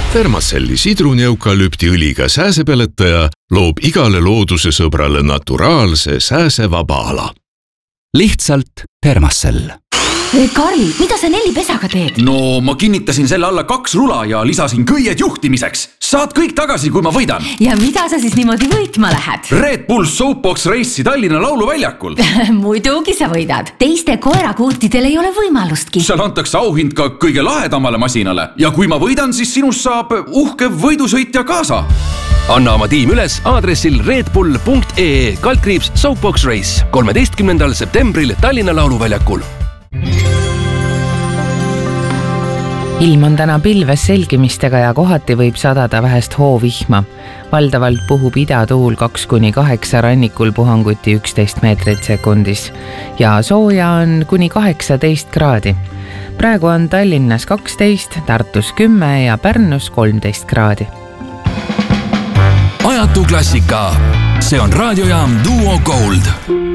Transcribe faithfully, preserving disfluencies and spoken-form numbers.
Thermacelli sidruni-eukalüptiõliga sääsepeletaja loob igale looduse sõbrale naturaalse sääsevaba ala. Lihtsalt Thermacell. Karl, mida sa Nelli pesaga teed? No ma kinnitasin selle alla kaks rula ja lisasin köied juhtimiseks. Saad kõik tagasi, kui ma võidan. Ja mida sa siis niimoodi võitma lähed? Red Bull Soapbox Race'i Tallinna lauluväljakul. Muidugi sa võidad. Teiste koerakuutidel ei ole võimalustki. Seal antakse auhind ka kõige lahedamale masinale. Ja kui ma võidan, siis sinust saab uhke võidusõitja kaasa. Anna oma tiim üles aadressil redbull punkt ee kaldkriips Soapbox Race kolmeteistkümnendal septembril Tallinna lauluväljakul. Ilm on täna pilves selgimistega ja kohati võib sadada vähest hoovihma. Valdavalt puhub idatuul kaks kuni kaheksa, rannikul puhanguti üksteist meetrit sekundis ja sooja on kuni kaheksateist kraadi. Praegu on Tallinnas kaksteist, Tartus kümme ja Pärnus kolmteist kraadi. Ajatu klassika. See on raadiojaam Duo Gold.